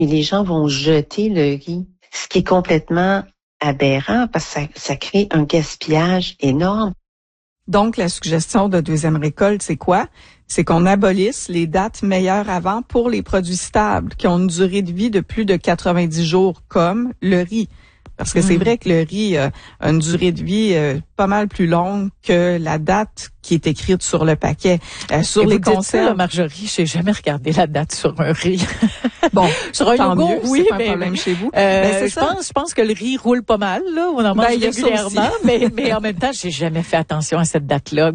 et les gens vont jeter le riz, ce qui est complètement aberrant parce que ça crée un gaspillage énorme. Donc, la suggestion de deuxième récolte, c'est quoi? C'est qu'on abolisse les dates meilleures avant pour les produits stables qui ont une durée de vie de plus de 90 jours, comme le riz. Parce que c'est vrai que le riz a une durée de vie pas mal plus longue que la date qui est écrite sur le paquet. Sur les conserves, ça, Marjorie, j'ai jamais regardé la date sur un riz. Bon, sur un tant yogourt, mieux, oui, c'est pas un mais problème chez vous. Je pense que le riz roule pas mal, là. On en mange régulièrement, mais en même temps, j'ai jamais fait attention à cette date-là.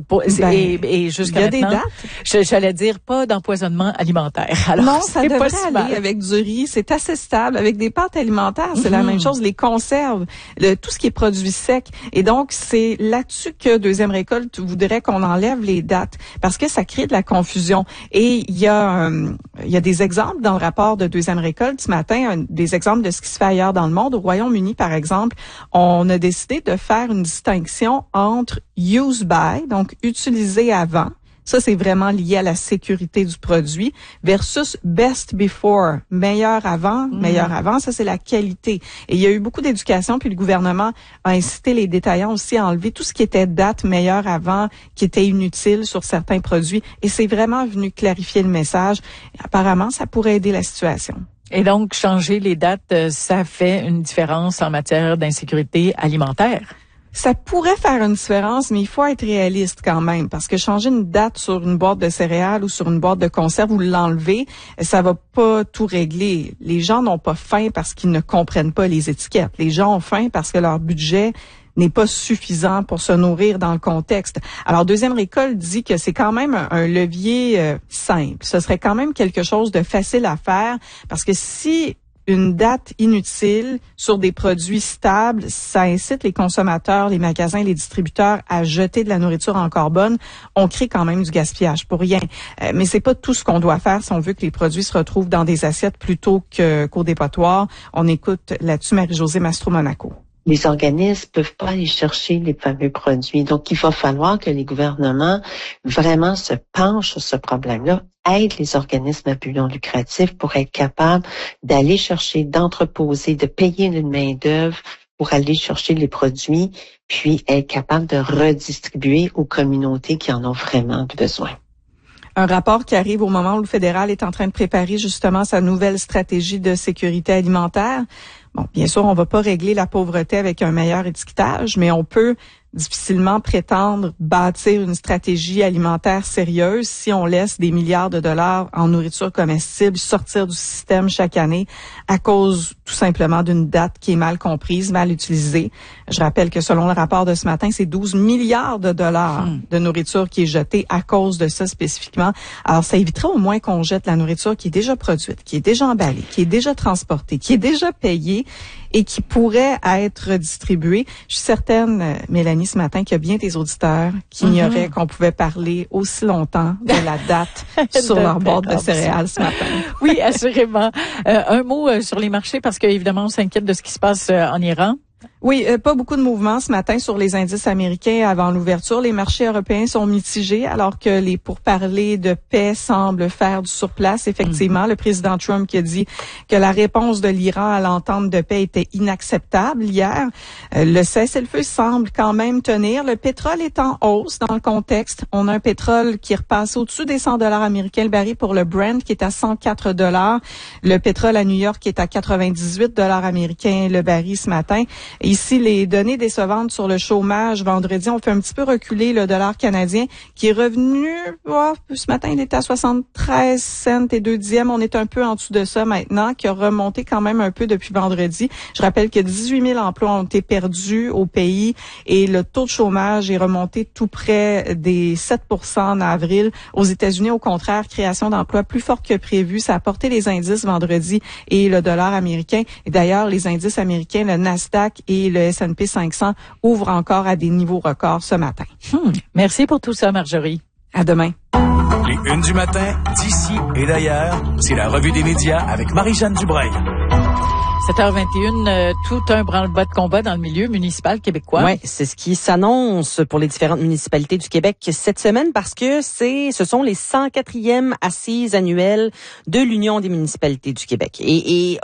Et jusqu'à il y a maintenant, des dates. J'allais dire pas d'empoisonnement alimentaire. Alors, non, ça devrait si aller mal. avec du riz. C'est assez stable. Avec des pâtes alimentaires, c'est la même chose. Les conserves, tout ce qui est produit sec. Et donc, c'est là-dessus que Deuxième Récolte voudrait qu'on enlève les dates parce que ça crée de la confusion. Et il y a des exemples dans le rapport de Deuxième Récolte ce matin, des exemples de ce qui se fait ailleurs dans le monde. Au Royaume-Uni, par exemple, on a décidé de faire une distinction entre use by, donc utilisé avant. Ça, c'est vraiment lié à la sécurité du produit versus best before, meilleur avant. Ça, c'est la qualité. Et il y a eu beaucoup d'éducation, puis le gouvernement a incité les détaillants aussi à enlever tout ce qui était date meilleure avant, qui était inutile sur certains produits. Et c'est vraiment venu clarifier le message. Apparemment, ça pourrait aider la situation. Et donc, changer les dates, ça fait une différence en matière d'insécurité alimentaire? Ça pourrait faire une différence, mais il faut être réaliste quand même, parce que changer une date sur une boîte de céréales ou sur une boîte de conserve ou l'enlever, ça va pas tout régler. Les gens n'ont pas faim parce qu'ils ne comprennent pas les étiquettes. Les gens ont faim parce que leur budget n'est pas suffisant pour se nourrir dans le contexte. Alors, Deuxième Récolte dit que c'est quand même un levier simple. Ce serait quand même quelque chose de facile à faire, parce que si une date inutile sur des produits stables, ça incite les consommateurs, les magasins, les distributeurs à jeter de la nourriture encore bonne. On crée quand même du gaspillage pour rien. Mais c'est pas tout ce qu'on doit faire si on veut que les produits se retrouvent dans des assiettes plutôt qu'au dépotoir. On écoute là-dessus Marie-Josée Mastro-Monaco. Les organismes peuvent pas aller chercher les fameux produits. Donc, il va falloir que les gouvernements vraiment se penchent sur ce problème-là, aident les organismes à but non lucratif pour être capables d'aller chercher, d'entreposer, de payer une main-d'œuvre pour aller chercher les produits, puis être capable de redistribuer aux communautés qui en ont vraiment besoin. Un rapport qui arrive au moment où le fédéral est en train de préparer justement sa nouvelle stratégie de sécurité alimentaire. Bon, bien sûr, on va pas régler la pauvreté avec un meilleur étiquetage, mais on peut difficilement prétendre bâtir une stratégie alimentaire sérieuse si on laisse des milliards de dollars en nourriture comestible sortir du système chaque année à cause tout simplement d'une date qui est mal comprise, mal utilisée. Je rappelle que selon le rapport de ce matin, c'est 12 milliards de dollars de nourriture qui est jetée à cause de ça spécifiquement. Alors, ça éviterait au moins qu'on jette la nourriture qui est déjà produite, qui est déjà emballée, qui est déjà transportée, qui est déjà payée et qui pourrait être redistribuée. Je suis certaine, Mélanie, ce matin, qu'il y a bien des auditeurs qui ignoraient qu'on pouvait parler aussi longtemps de la date sur leur boîte de céréales ce matin. Oui, assurément. Un mot sur les marchés, parce qu'évidemment, on s'inquiète de ce qui se passe en Iran. Oui, pas beaucoup de mouvements ce matin sur les indices américains avant l'ouverture. Les marchés européens sont mitigés alors que les pourparlers de paix semblent faire du surplace. Effectivement, le président Trump qui a dit que la réponse de l'Iran à l'entente de paix était inacceptable hier. Le cessez-le-feu semble quand même tenir. Le pétrole est en hausse dans le contexte. On a un pétrole qui repasse au-dessus des 100 $ américains le baril pour le Brent qui est à 104 $. Le pétrole à New York qui est à 98 $ américains le baril ce matin. Ici, les données décevantes sur le chômage vendredi ont fait un petit peu reculer le dollar canadien qui est revenu, ce matin, il était à 73 cents et 2 dixièmes. On est un peu en dessous de ça maintenant, qui a remonté quand même un peu depuis vendredi. Je rappelle que 18 000 emplois ont été perdus au pays et le taux de chômage est remonté tout près des 7 % en avril. Aux États-Unis, au contraire, création d'emplois plus forte que prévu. Ça a porté les indices vendredi et le dollar américain. Et d'ailleurs, les indices américains, le Nasdaq et le S&P 500 ouvrent encore à des niveaux records ce matin. Merci pour tout ça, Marjorie. À demain. Les Unes du matin, d'ici et d'ailleurs, c'est la revue des médias avec Marie-Jeanne Dubreuil. 7h21, tout un branle-bas de combat dans le milieu municipal québécois. Oui, c'est ce qui s'annonce pour les différentes municipalités du Québec cette semaine parce que ce sont les 104e assises annuelles de l'Union des municipalités du Québec. Et